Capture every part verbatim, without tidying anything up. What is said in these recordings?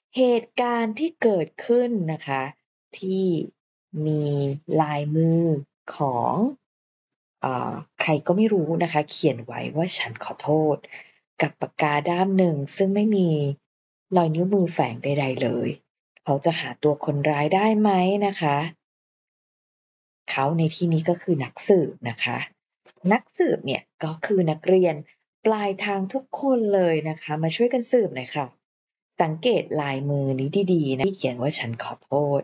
เหตุการณ์ที่เกิดขึ้นนะคะที่มีลายมือของเอ่อใครก็ไม่รู้นะคะเขียนไว้ว่าฉันขอโทษกับปากกาด้ามหนึ่งซึ่งไม่มีรอยนิ้วมือแฝงใดๆเลยเขาจะหาตัวคนร้ายได้ไหมนะคะเขาในที่นี้ก็คือนักสืบนะคะนักสืบเนี่ยก็คือนักเรียนปลายทางทุกคนเลยนะคะมาช่วยกันสืบหน่อยค่ะสังเกตลายมือนี้ดีๆนะที่เขียนว่าฉันขอโทษ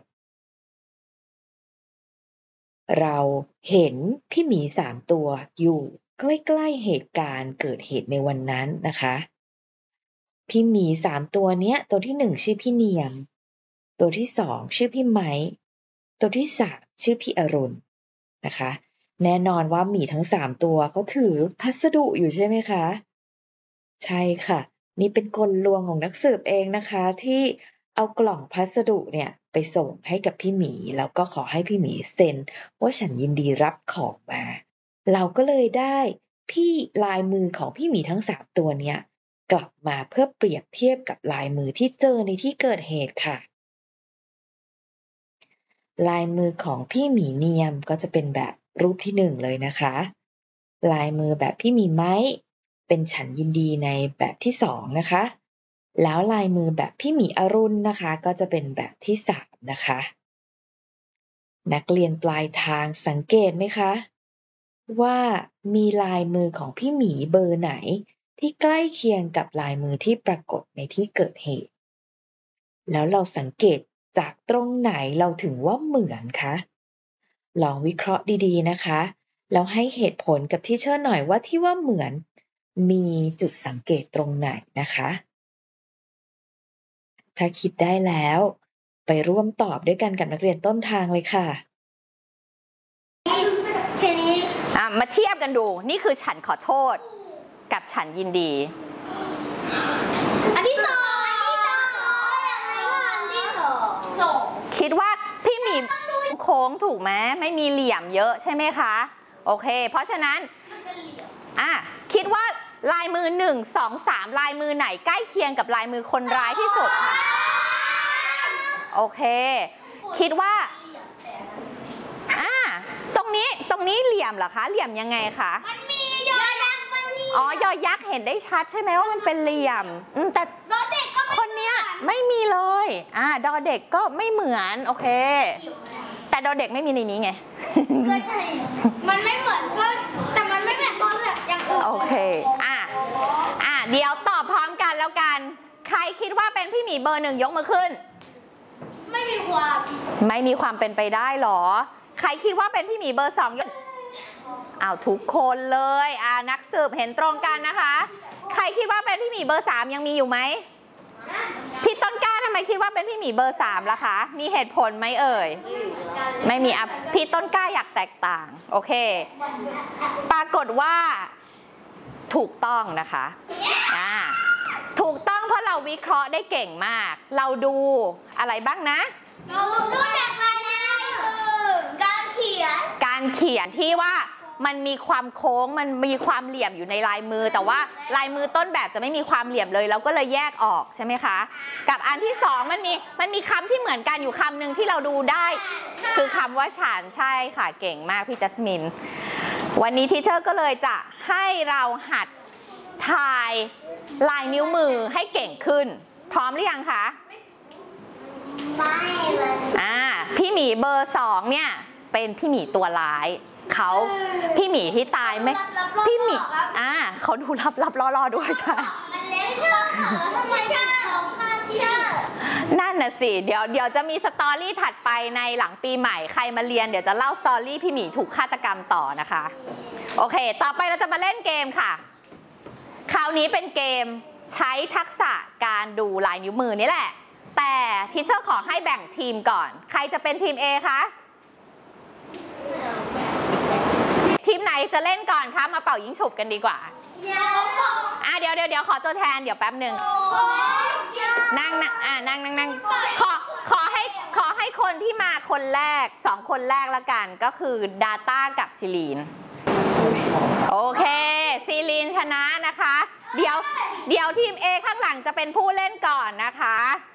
เราเห็นพี่หมีสามตัวอยู่ใกล้ๆเหตุการณ์เกิดเหตุในวันนั้นนะคะพี่หมีสามตัวเนี้ยตัวที่หนึ่งชื่อพี่เนียมตัวที่สองชื่อพี่ไม้ตัวที่สามชื่อพี่อรุณนะคะแน่นอนว่าหมีทั้งสามตัวเขาถือพัสดุอยู่ใช่ไหมคะใช่ค่ะนี่เป็นกลลวงของนักสืบเองนะคะที่เอากล่องพัสดุเนี่ยไปส่งให้กับพี่หมีแล้วก็ขอให้พี่หมีเซ็นว่าฉันยินดีรับของมาเราก็เลยได้พี่ลายมือของพี่หมีทั้งสามตัวเนี้ยกลับมาเพื่อเปรียบเทียบกับลายมือที่เจอในที่เกิดเหตุค่ะลายมือของพี่หมีเนียมก็จะเป็นแบบรูปที่หนึ่งเลยนะคะลายมือแบบพี่หมีไม้เป็นฉันยินดีในแบบที่สองนะคะแล้วลายมือแบบพี่หมีอรุณนะคะก็จะเป็นแบบที่สามนะคะนักเรียนปลายทางสังเกตไหมคะว่ามีลายมือของพี่หมีเบอร์ไหนที่ใกล้เคียงกับลายมือที่ปรากฏในที่เกิดเหตุแล้วเราสังเกตจากตรงไหนเราถึงว่าเหมือนคะลองวิเคราะห์ดีๆนะคะแล้วให้เหตุผลกับทีเชอร์หน่อยว่าที่ว่าเหมือนมีจุดสังเกตตรงไหนนะคะถ้าคิดได้แล้วไปร่วมตอบด้วยกันกับนักเรียนต้นทางเลยค่ะทีนี้มาเทียบกันดูนี่คือฉันขอโทษกับฉันยินดีอันที่สองอันที่สองอันที่สองสองคิดว่าพี่มีโค้งถูกไหมไม่มีเหลี่ยมเยอะใช่ไหมคะโอเคเพราะฉะนั้นอ่ะคิดว่าลายมือหนึ่งสองสามลายมือไหนใกล้เคียงกับลายมือคนร้ายที่สุดคะโอเคคิดว่าอ่ะตรงนี้ตรงนี้เหลี่ยมเหรอคะเหลี่ยมยังไงคะมันมียอยักษ์มันมีอ๋อยอยักษ์เห็นได้ชัดใช่ไหมว่ามันเป็นเหลี่ยมแต่ดอเด็กก็คนเนี้ยไม่มีเลยอ่าดอเด็กก็ไม่เหมือนโอเคแต่ดอเด็กไม่มีในนี้ไงก็ใช่มันไม่เหมือนก็แต่มันไม่เหมือนตอนแบบอย่างอื่นโอเคอ่ะอ่ะเดี๋ยวตอบพร้อมกันแล้วกันใครคิดว่าเป็นพี่หมีเบอร์หนึ่งยกมือขึ้นไม่มีความไม่มีความเป็นไปได้หรอใครคิดว่าเป็นพี่หมีเบอร์สองยกอ้าวทุกคนเลยอ่านักสืบเห็นตรงกันนะคะใครคิดว่าเป็นพี่หมีเบอร์สามยังมีอยู่ไหมพี่ต้นกล้าทำไมคิดว่าเป็นพี่หมีเบอร์สามล่ะคะมีเหตุผลไหมเอ่ยไม่มีอ่ะพี่ต้นกล้าอยากแตกต่างโอเคปรากฏว่าถูกต้องนะคะอ่าถูกต้องเพราะเราวิเคราะห์ได้เก่งมากเราดูอะไรบ้างนะเราดูจากลายมือการเขียนการเขียนที่ว่ามันมีความโค้งมันมีความเหลี่ยมอยู่ในลายมือแต่ว่าลายมือต้นแบบจะไม่มีความเหลี่ยมเลยเราก็เลยแยกออกใช่ไหมคะกับอันที่สองมันมีมันมีคำที่เหมือนกันอยู่คำหนึ่งที่เราดูได้คือคำว่าฉันใช่ค่ะเก่งมากพี่จัสมินวันนี้ทีเชอร์ก็เลยจะให้เราหัดทายลายนิ้วมือให้เก่งขึ้นพร้อมหรือยังคะไม่เลยอ่าพี่หมีเบอร์สองเนี่ยเป็นพี่หมีตัวร้ายเขาพี่หมีที่ตายไหมพี่หมีอ่าเขาดูรับรับล่อล่อด้วยใช่มันเล็กใช่ไหมทำไมใช่ใช่นั่นน่ะสิเดี๋ยวเดี๋ยวจะมีสตอรี่ถัดไปในหลังปีใหม่ใครมาเรียนเดี๋ยวจะเล่าสตอรี่พี่หมีถูกฆาตกรรมต่อนะคะโอเคต่อไปเราจะมาเล่นเกมค่ะคราวนี้เป็นเกมใช้ทักษะการดูลายนิ้วมือนี่แหละแต่ทีเชอร์ขอให้แบ่งทีมก่อนใครจะเป็นทีม A คะทีมไหนจะเล่นก่อนคะมาเป่ายิงฉุบกันดีกว่าอ่ะเดี๋ยวเดี๋ยวเดี๋ยวขอตัวแทนเดี๋ยวแป๊บหนึ่งนั่งนั่งอ่ะนั่งนั่งนั่งขอขอให้ขอให้คนที่มาคนแรกสองคนแรกละกันก็คือดาต้ากับซิลีนโอเคซิลีนชนะนะคะเดี๋ยวเดี๋ยวทีม A ข้างหลังจะเป็นผู้เล่นก่อนนะคะ